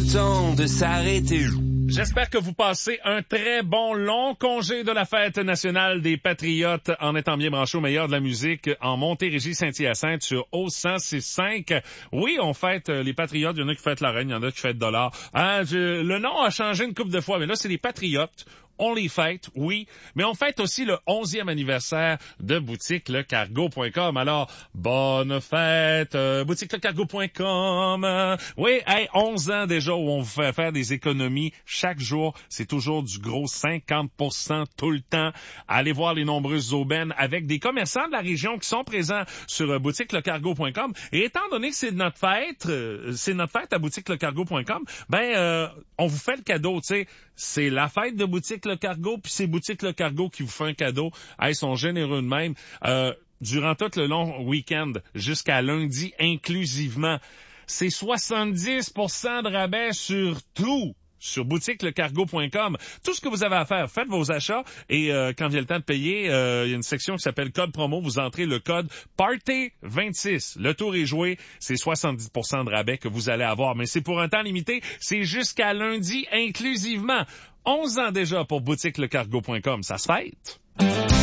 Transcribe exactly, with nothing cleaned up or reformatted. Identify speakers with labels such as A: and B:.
A: temps de s'arrêter.
B: J'espère que vous passez un très bon long congé de la fête nationale des Patriotes en étant bien branché au meilleur de la musique en Montérégie-Saint-Hyacinthe sur O cent six virgule cinq. Oui, on fête les Patriotes. Il y en a qui fêtent la Reine, il y en a qui fêtent Dollar. Hein, je, le nom a changé une couple de fois, mais là, c'est les Patriotes. On les fête, oui, mais on fête aussi le onzième anniversaire de boutique le cargo point com. Alors, bonne fête, euh, boutique le cargo point com. Euh, oui, hey, onze ans déjà où on vous fait faire des économies chaque jour. C'est toujours du gros cinquante pour cent tout le temps. Allez voir les nombreuses aubaines avec des commerçants de la région qui sont présents sur euh, boutique le cargo point com. Et étant donné que c'est notre fête, euh, c'est notre fête à boutique le cargo point com, ben, euh, on vous fait le cadeau, tu sais. C'est la fête de Boutique Le Cargo, puis c'est Boutique Le Cargo qui vous fait un cadeau. Ah, ils sont généreux de même. Euh, durant tout le long week-end, jusqu'à lundi inclusivement, c'est soixante-dix pour cent de rabais sur tout. Sur boutique le cargo point com. Tout ce que vous avez à faire, faites vos achats et euh, quand vient le temps de payer, euh, il y a une section qui s'appelle code promo. Vous entrez le code party vingt-six. Le tour est joué. C'est soixante-dix pour cent de rabais que vous allez avoir. Mais c'est pour un temps limité. C'est jusqu'à lundi inclusivement. onze ans déjà pour boutique le cargo point com. Ça se fête.